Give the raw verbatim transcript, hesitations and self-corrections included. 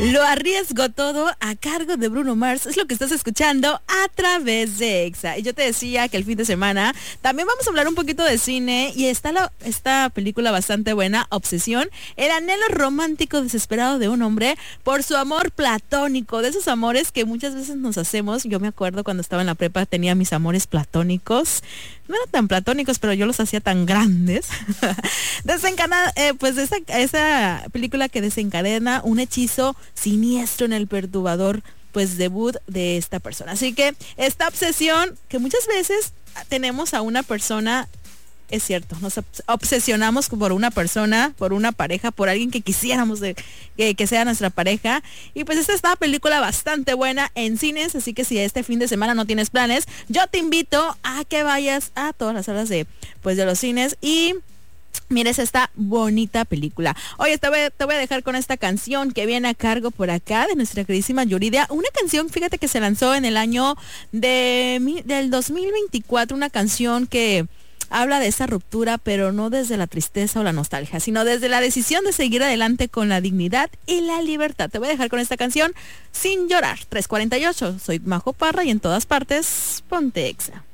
Lo arriesgo todo a cargo de Bruno Mars. Es lo que estás escuchando a través de Exa. Y yo te decía que el fin de semana también vamos a hablar un poquito de cine. Y está la, esta película bastante buena, Obsesión. El anhelo romántico desesperado de un hombre por su amor platónico. De esos amores que muchas veces nos hacemos. Yo me acuerdo cuando estaba en la prepa tenía mis amores platónicos. No eran tan platónicos, pero yo los hacía tan grandes. Desencana, eh, pues esa, esa película que desencadena un hechizo siniestro en el perturbador, pues debut de esta persona. Así que esta obsesión que muchas veces tenemos a una persona, es cierto, nos obsesionamos por una persona, por una pareja, por alguien que quisiéramos de, que, que sea nuestra pareja. Y pues esta es una película bastante buena en cines, así que si este fin de semana no tienes planes, yo te invito a que vayas a todas las salas de, pues, de los cines y mires esta bonita película. Oye, te voy, te voy a dejar con esta canción que viene a cargo por acá de nuestra queridísima Yuridia. Una canción, fíjate que se lanzó en el año de, del dos mil veinticuatro, una canción que habla de esa ruptura, pero no desde la tristeza o la nostalgia, sino desde la decisión de seguir adelante con la dignidad y la libertad. Te voy a dejar con esta canción, Sin Llorar. tres cuarenta y ocho. Soy Majo Parra y en todas partes, ponte Exa.